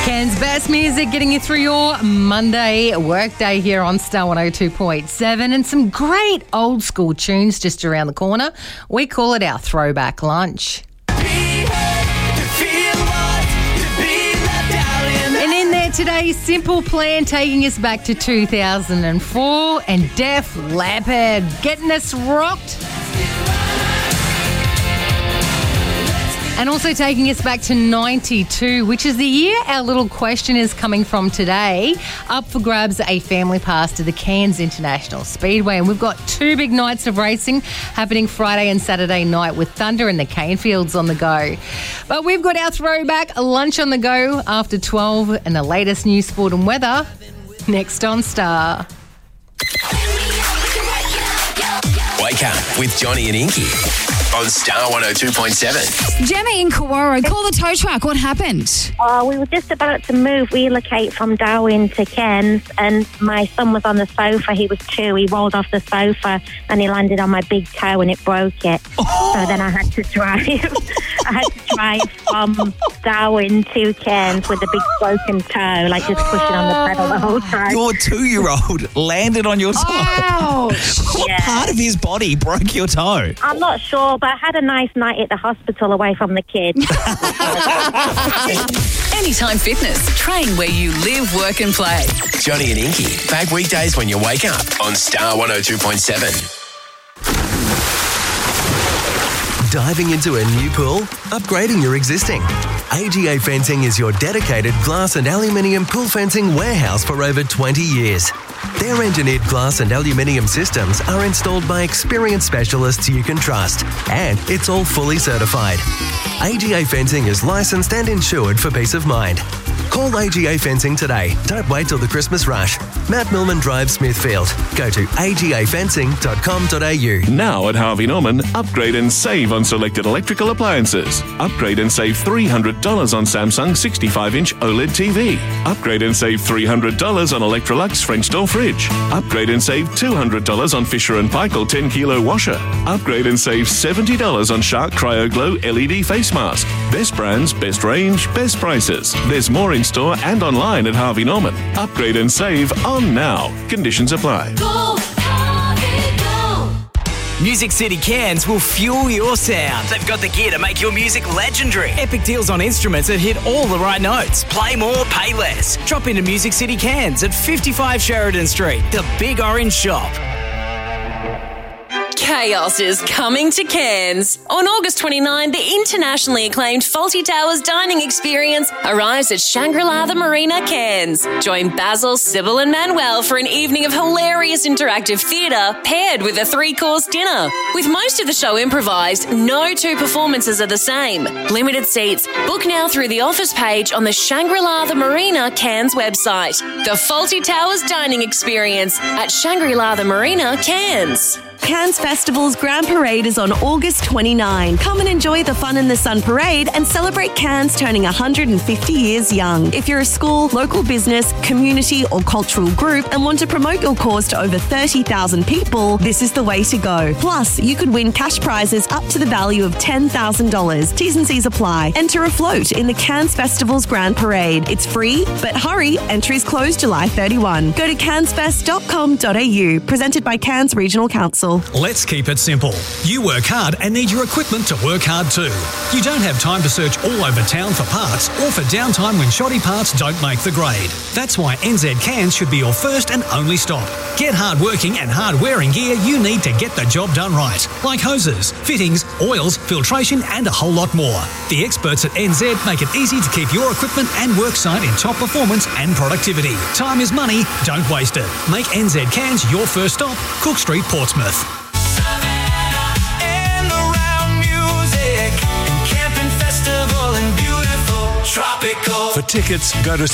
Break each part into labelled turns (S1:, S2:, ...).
S1: Cairns' best music getting you through your Monday workday here on Star 102.7, and some great old school tunes just around the corner. We call it our throwback lunch. And in there today, Simple Plan taking us back to 2004, and Def Leppard getting us rocked. And also taking us back to 92, which is the year our little question is coming from today. Up for grabs, a family pass to the Cairns International Speedway. And we've got two big nights of racing happening Friday and Saturday night with Thunder and the Canefields on the go. But we've got our throwback lunch on the go after 12 and the latest news, sport and weather next on Star.
S2: Wake up with Johnny and Inky on Star 102.7.
S3: Gemma in Kawara, call the tow truck. What happened?
S4: We were just about to relocate from Darwin to Cairns, and my son was on the sofa. He was 2. He rolled off the sofa and he landed on my big toe and it broke it. Oh. So then I had to drive. From Darwin to Cairns with a big broken toe, like just pushing on the pedal the whole time.
S5: Your 2-year-old landed on your toe.
S3: Ouch.
S5: What part of his body broke your toe?
S4: I'm not sure, but I had a nice night at the hospital away from the kids.
S6: Anytime Fitness. Train where you live, work and play.
S2: Johnny and Inky, back weekdays when you wake up on Star 102.7. Diving into a new pool? Upgrading your existing? AGA Fencing is your dedicated glass and aluminium pool fencing warehouse for over 20 years. Their engineered glass and aluminium systems are installed by experienced specialists you can trust, and it's all fully certified. AGA Fencing is licensed and insured for peace of mind. Call AGA Fencing today. Don't wait till the Christmas rush. Mount Milman Drive, Smithfield. Go to agafencing.com.au.
S7: Now at Harvey Norman, upgrade and save on selected electrical appliances. Upgrade and save $300 on Samsung 65-inch OLED TV. Upgrade and save $300 on Electrolux French door fridge. Upgrade and save $200 on Fisher & Paykel 10-kilo washer. Upgrade and save $70 on Shark CryoGlow LED face mask. Best brands, best range, best prices. There's more in store and online at Harvey Norman. Upgrade and save on now. Conditions apply.
S8: Go, Harvey, go.
S9: Music City Cairns will fuel your sound. They've got the gear to make your music legendary. Epic deals on instruments that hit all the right notes. Play more, pay less. Drop into Music City Cairns at 55 Sheridan Street, the Big Orange Shop.
S6: Chaos is coming to Cairns. On August 29, the internationally acclaimed Fawlty Towers dining experience arrives at Shangri-La the Marina, Cairns. Join Basil, Sybil and Manuel for an evening of hilarious interactive theatre paired with a 3-course dinner. With most of the show improvised, no two performances are the same. Limited seats. Book now through the office page on the Shangri-La the Marina Cairns website. The Fawlty Towers dining experience at Shangri-La the Marina, Cairns.
S10: Cairns Festival's Grand Parade is on August 29. Come and enjoy the Fun in the Sun Parade and celebrate Cairns turning 150 years young. If you're a school, local business, community or cultural group and want to promote your cause to over 30,000 people, this is the way to go. Plus, you could win cash prizes up to the value of $10,000. T's and C's apply. Enter a float in the Cairns Festival's Grand Parade. It's free, but hurry, entries close July 31. Go to cairnsfest.com.au. Presented by Cairns Regional Council.
S11: Let's keep it simple. You work hard and need your equipment to work hard too. You don't have time to search all over town for parts or for downtime when shoddy parts don't make the grade. That's why NZ Cairns should be your first and only stop. Get hard-working and hard-wearing gear you need to get the job done right, like hoses, fittings, oils, filtration and a whole lot more. The experts at NZ make it easy to keep your equipment and worksite in top performance and productivity. Time is money, don't waste it. Make NZ Cairns your first stop, Cook Street, Portsmouth.
S12: Tropical. For tickets, go to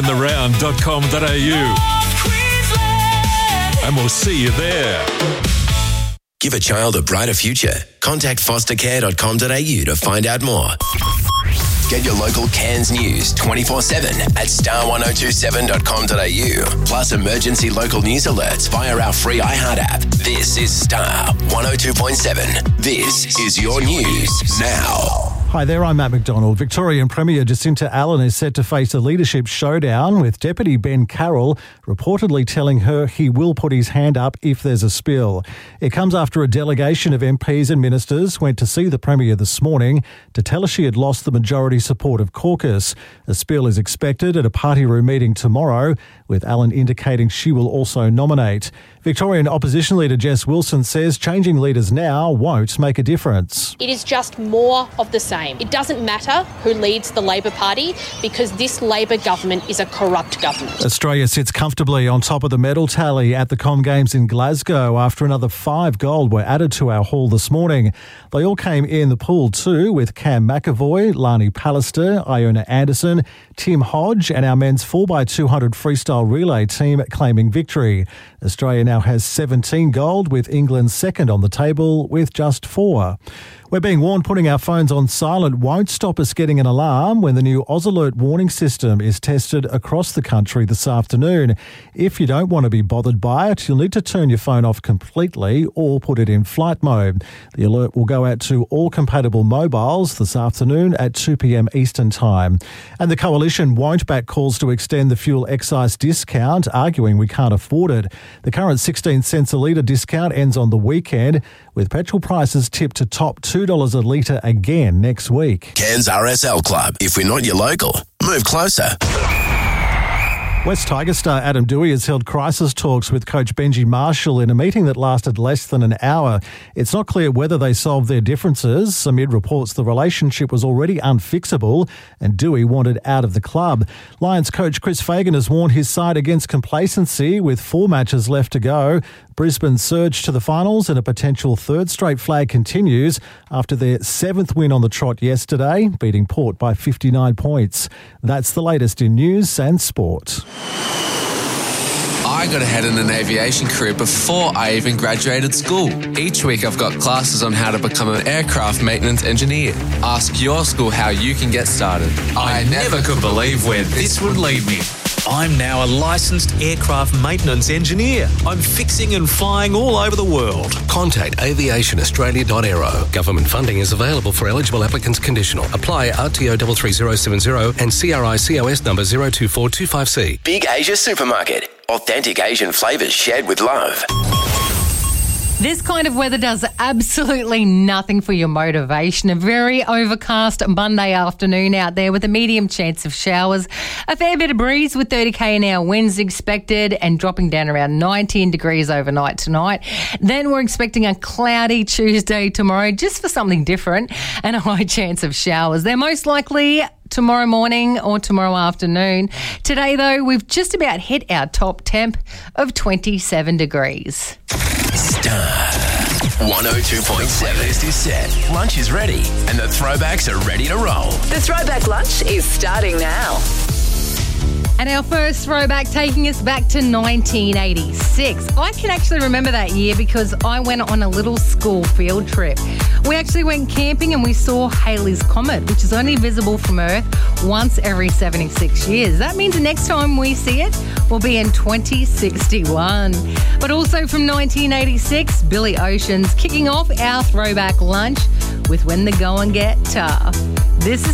S12: savannahintheround.com.au and we'll see you there.
S2: Give a child a brighter future. Contact fostercare.com.au to find out more. Get your local Cairns news 24/7 at star1027.com.au. Plus emergency local news alerts via our free iHeart app. This is Star 102.7. This is your news now.
S13: Hi there, I'm Matt McDonald. Victorian Premier Jacinta Allen is set to face a leadership showdown with Deputy Ben Carroll reportedly telling her he will put his hand up if there's a spill. It comes after a delegation of MPs and ministers went to see the Premier this morning to tell her she had lost the majority support of caucus. A spill is expected at a party room meeting tomorrow, with Allen indicating she will also nominate. Victorian Opposition Leader Jess Wilson says changing leaders now won't make a difference.
S14: It is just more of the same. It doesn't matter who leads the Labor Party because this Labor government is a corrupt government.
S13: Australia sits comfortably on top of the medal tally at the Com Games in Glasgow after another 5 gold were added to our haul this morning. They all came in the pool too, with Cam McAvoy, Lani Pallister, Iona Anderson, Tim Hodge and our men's 4x200 freestyle relay team claiming victory. Australia now has 17 gold, with England second on the table with just 4. We're being warned putting our phones on silent won't stop us getting an alarm when the new AusAlert warning system is tested across the country this afternoon. If you don't want to be bothered by it, you'll need to turn your phone off completely or put it in flight mode. The alert will go out to all compatible mobiles this afternoon at 2 p.m. Eastern Time. And the Coalition won't back calls to extend the fuel excise discount, arguing we can't afford it. The current 16 cents a litre discount ends on the weekend, with petrol prices tipped to top $2 a litre again next week.
S15: Cairns RSL Club. If we're not your local, move closer.
S13: West Tiger star Adam Dewey has held crisis talks with coach Benji Marshall in a meeting that lasted less than an hour. It's not clear whether they solved their differences. Amid reports the relationship was already unfixable and Dewey wanted out of the club. Lions coach Chris Fagan has warned his side against complacency with 4 matches left to go. Brisbane's surge to the finals and a potential 3rd straight flag continues after their 7th win on the trot yesterday, beating Port by 59 points. That's the latest in news and sport.
S16: I got ahead in an aviation career before I even graduated school. Each week I've got classes on how to become an aircraft maintenance engineer. Ask your school how you can get started.
S12: I never could believe where this would lead me. I'm now a licensed aircraft maintenance engineer. I'm fixing and flying all over the world.
S2: Contact aviationaustralia.aero. Government funding is available for eligible applicants conditional. Apply RTO 33070 and CRI-COS number 02425C.
S15: Big Asia Supermarket. Authentic Asian flavours shared with love.
S1: This kind of weather does absolutely nothing for your motivation. A very overcast Monday afternoon out there with a medium chance of showers. A fair bit of breeze with 30k an hour winds expected and dropping down around 19 degrees overnight tonight. Then we're expecting a cloudy Tuesday tomorrow just for something different and a high chance of showers. They're most likely tomorrow morning or tomorrow afternoon. Today, though, we've just about hit our top temp of 27 degrees.
S15: Star 102.7 list is set. Lunch is ready, and the throwbacks are ready to roll.
S17: The Throwback Lunch is starting now.
S1: And our first throwback taking us back to 1986. I can actually remember that year because I went on a little school field trip. We actually went camping and we saw Halley's Comet, which is only visible from Earth once every 76 years. That means the next time we see it will be in 2061. But also from 1986, Billy Ocean's kicking off our throwback lunch with When the Going Get Tough. This is